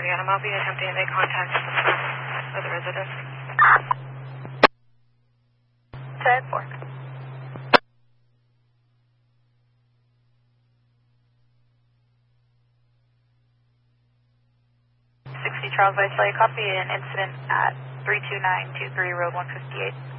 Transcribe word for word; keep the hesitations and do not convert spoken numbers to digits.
twenty Adam. I'll be attempting to make contact with the front of the residence. ten four. sixty Charles Vice, copy an incident at three two nine two three Road one fifty-eight.